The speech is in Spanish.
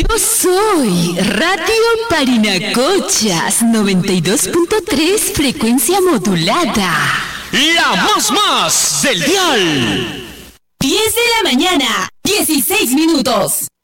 Yo soy Radio Parinacochas 92.3 frecuencia modulada. La más del dial. 10 de la mañana, 16 minutos.